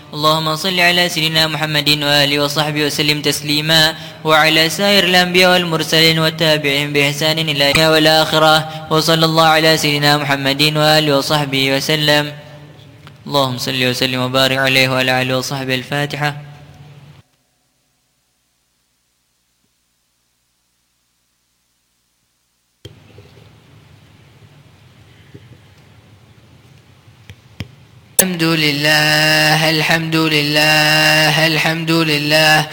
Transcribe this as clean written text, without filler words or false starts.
اللهم صل على سيدنا محمد وآله وصحبه وسلم تسليما، وعلى سائر الأنبياء والمرسلين والتابعين بإحسان إلى الدنيا والآخرة، وصلى الله على سيدنا محمد وآله وصحبه وسلم. اللهم صل وسلم وبارك عليه وعلى آله وصحبه. الفاتحة. الحمد لله الحمد لله الحمد لله